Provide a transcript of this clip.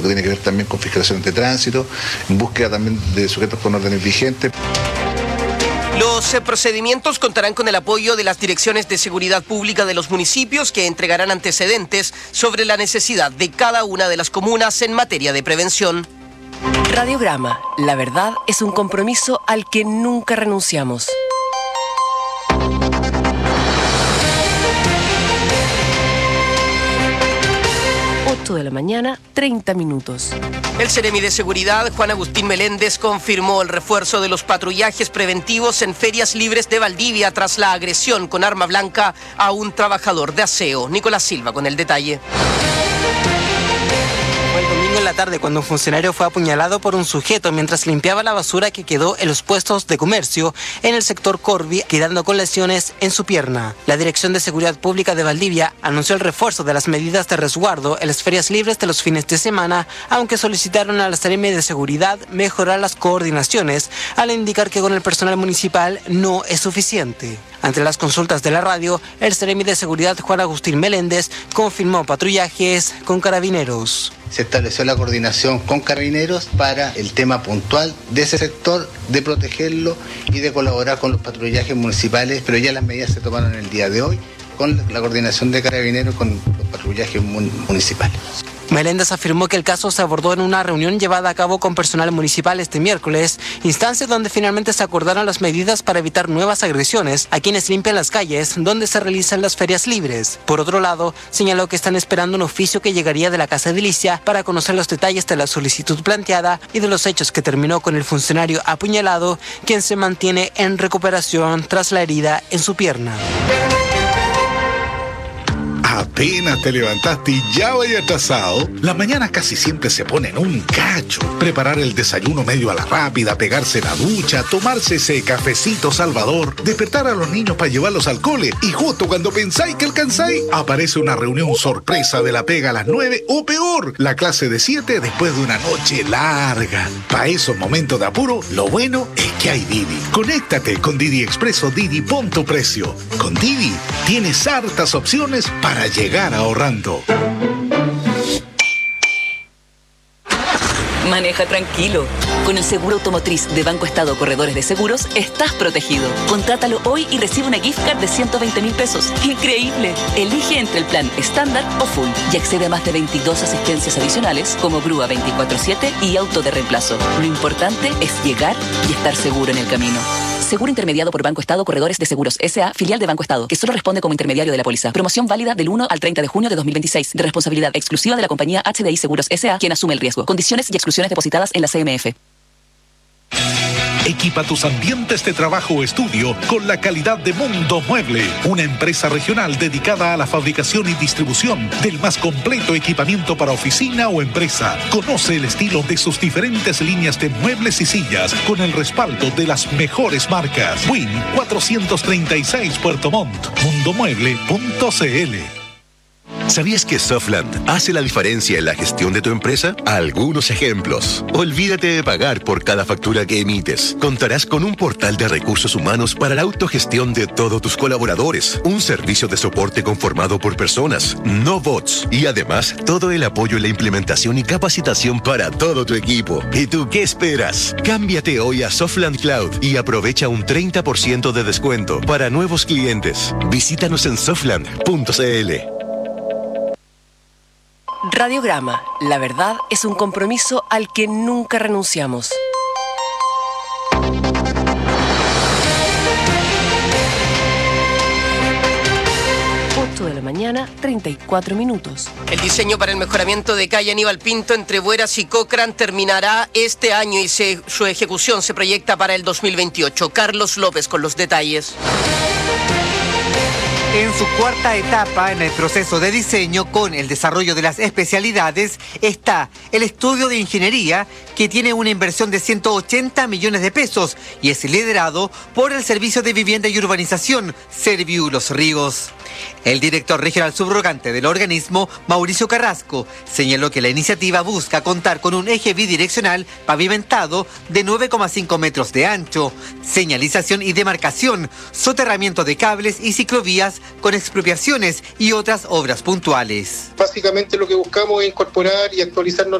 lo que tiene que ver también con fiscalización de tránsito, en búsqueda también de sujetos con órdenes vigentes. Los procedimientos contarán con el apoyo de las direcciones de seguridad pública de los municipios, que entregarán antecedentes sobre la necesidad de cada una de las comunas en materia de prevención. Radiograma, la verdad es un compromiso al que nunca renunciamos. 8 de la mañana, 30 minutos. El Seremi de Seguridad, Juan Agustín Meléndez, confirmó el refuerzo de los patrullajes preventivos en ferias libres de Valdivia tras la agresión con arma blanca a un trabajador de aseo. Nicolás Silva con el detalle. Fue el domingo en la tarde cuando un funcionario fue apuñalado por un sujeto mientras limpiaba la basura que quedó en los puestos de comercio en el sector Corvi, quedando con lesiones en su pierna. La Dirección de Seguridad Pública de Valdivia anunció el refuerzo de las medidas de resguardo en las ferias libres de los fines de semana, aunque solicitaron a la Seremi de Seguridad mejorar las coordinaciones al indicar que con el personal municipal no es suficiente. Ante las consultas de la radio, el Seremi de Seguridad, Juan Agustín Meléndez, confirmó patrullajes con carabineros. Se estableció la coordinación con carabineros para el tema puntual de ese sector, de protegerlo y de colaborar con los patrullajes municipales, pero ya las medidas se tomaron el día de hoy con la coordinación de carabineros con los patrullajes municipales. Meléndez afirmó que el caso se abordó en una reunión llevada a cabo con personal municipal este miércoles, instancia donde finalmente se acordaron las medidas para evitar nuevas agresiones a quienes limpian las calles donde se realizan las ferias libres. Por otro lado, señaló que están esperando un oficio que llegaría de la Casa Edilicia para conocer los detalles de la solicitud planteada y de los hechos que terminó con el funcionario apuñalado, quien se mantiene en recuperación tras la herida en su pierna. Apenas te levantaste y ya vaya atrasado. Las mañanas casi siempre se ponen un cacho. Preparar el desayuno medio a la rápida, pegarse la ducha, tomarse ese cafecito salvador, despertar a los niños para llevarlos al cole y justo cuando pensáis que alcanzáis, aparece una reunión sorpresa de la pega a las 9 o peor, la clase de 7 después de una noche larga. Para esos momentos de apuro, lo bueno es que hay Didi. Conéctate con Didi Expreso Didi, pon tu precio. Con Didi tienes hartas opciones para llegar ahorrando. Maneja tranquilo. Con el seguro automotriz de Banco Estado Corredores de Seguros, estás protegido. Contrátalo hoy y recibe una gift card de 120.000 pesos. ¡Increíble! Elige entre el plan estándar o full y accede a más de 22 asistencias adicionales como grúa 24/7 y auto de reemplazo. Lo importante es llegar y estar seguro en el camino. Seguro intermediado por Banco Estado Corredores de Seguros S.A., filial de Banco Estado, que solo responde como intermediario de la póliza. Promoción válida del 1 al 30 de junio de 2026, de responsabilidad exclusiva de la compañía HDI Seguros S.A., quien asume el riesgo. Condiciones y exclusiones depositadas en la CMF. Equipa tus ambientes de trabajo o estudio con la calidad de Mundo Mueble, una empresa regional dedicada a la fabricación y distribución del más completo equipamiento para oficina o empresa. Conoce el estilo de sus diferentes líneas de muebles y sillas con el respaldo de las mejores marcas. Win 436 Puerto Montt. Mundomueble.cl. ¿Sabías que Softland hace la diferencia en la gestión de tu empresa? Algunos ejemplos. Olvídate de pagar por cada factura que emites. Contarás con un portal de recursos humanos para la autogestión de todos tus colaboradores. Un servicio de soporte conformado por personas, no bots. Y además, todo el apoyo en la implementación y capacitación para todo tu equipo. ¿Y tú qué esperas? Cámbiate hoy a Softland Cloud y aprovecha un 30% de descuento para nuevos clientes. Visítanos en softland.cl. Radiograma, la verdad es un compromiso al que nunca renunciamos. De la mañana, 34 minutos. El diseño para el mejoramiento de calle Aníbal Pinto entre Bueras y Cochrane terminará este año y su ejecución se proyecta para el 2028. Carlos López con los detalles. En su cuarta etapa en el proceso de diseño con el desarrollo de las especialidades está el estudio de ingeniería, que tiene una inversión de 180 millones de pesos y es liderado por el Servicio de Vivienda y Urbanización, Serviu Los Ríos. El director regional subrogante del organismo, Mauricio Carrasco, señaló que la iniciativa busca contar con un eje bidireccional pavimentado de 9,5 metros de ancho, señalización y demarcación, soterramiento de cables y ciclovías con expropiaciones y otras obras puntuales. Básicamente lo que buscamos es incorporar y actualizar